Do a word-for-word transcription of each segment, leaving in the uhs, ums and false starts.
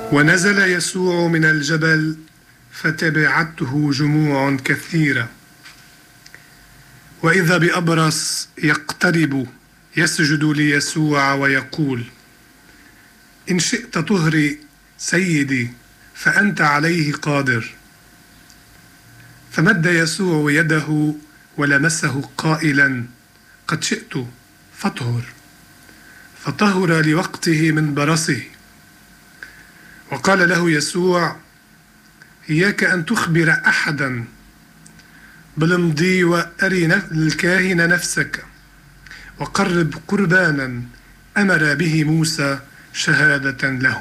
ونزل يسوع من الجبل فتبعته جموع كثيرة، وإذا بأبرص يقترب يسجد ليسوع ويقول: إن شئت طهري سيدي فأنت عليه قادر. فمد يسوع يده ولمسه قائلا: قد شئت فاطهر. فطهر لوقته من برصه. وقال له يسوع: إياك أن تخبر أحدا، بل امضي وأري الكاهن نفسك وقرب قربانا أمر به موسى شهادة لهم.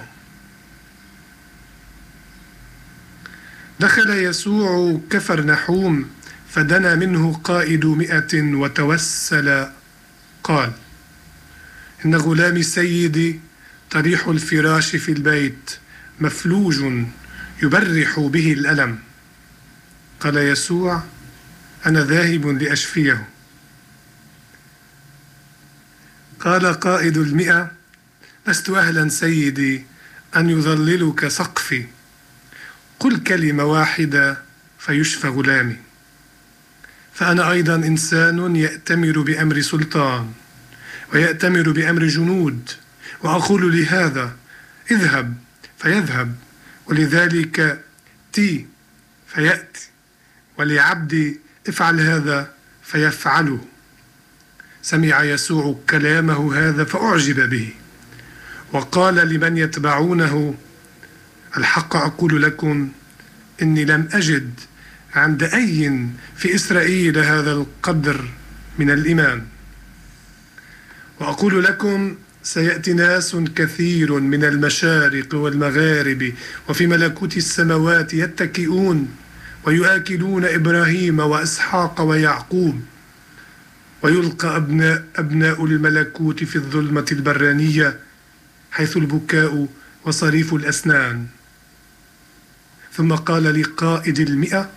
دخل يسوع كفرنحوم فدنا منه قائد مئة وتوسل قال: إن غلام سيدي طريح الفراش في البيت مفلوج يبرح به الألم. قال يسوع: أنا ذاهب لأشفيه. قال قائد المئة: لست أهلا سيدي أن يظللك سقفي، قل كلمة واحدة فيشفى غلامي. فأنا أيضا إنسان يأتمر بأمر سلطان ويأتمر بأمر جنود، وأقول لهذا اذهب فيذهب، ولذلك تي فيأتي، ولعبدي افعل هذا فيفعله. سمع يسوع كلامه هذا فأعجب به، وقال لمن يتبعونه: الحق أقول لكم إني لم أجد عند أي في إسرائيل هذا القدر من الإيمان. وأقول لكم سيأتي ناس كثير من المشارق والمغارب وفي ملكوت السماوات يتكئون ويؤكلون إبراهيم وإسحاق ويعقوب، ويلقى أبناء, أبناء الملكوت في الظلمة البرانية حيث البكاء وصريف الأسنان. ثم قال لقائد المئة: